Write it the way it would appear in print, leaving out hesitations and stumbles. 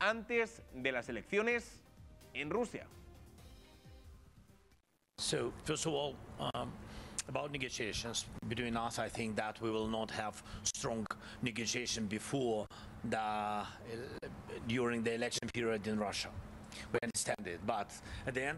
antes de las elecciones en Rusia. So, first of all, about negotiations between us, I think that we will not have strong negotiation before during the election period in Russia. We understand it, but at the end